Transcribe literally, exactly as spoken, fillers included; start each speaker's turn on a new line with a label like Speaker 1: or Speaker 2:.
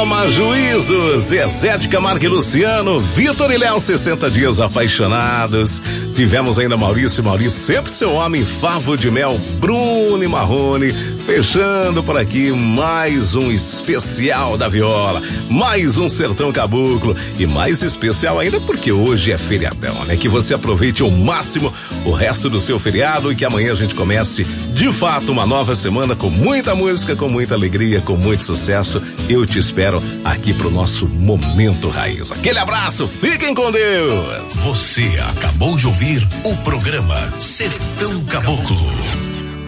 Speaker 1: Toma Juízo, Zezé de Camargo e Luciano, Vitor e Léo, sessenta dias apaixonados. Tivemos ainda Maurício e Maurício, sempre seu homem, Favo de Mel, Bruno e Marrone. Fechando por aqui mais um especial da viola, mais um Sertão Caboclo e mais especial ainda porque hoje é feriadão, né? Que você aproveite ao máximo o resto do seu feriado e que amanhã a gente comece de fato uma nova semana com muita música, com muita alegria, com muito sucesso. Eu te espero aqui pro nosso Momento Raiz. Aquele abraço, fiquem com Deus!
Speaker 2: Você acabou de ouvir o programa Sertão Caboclo.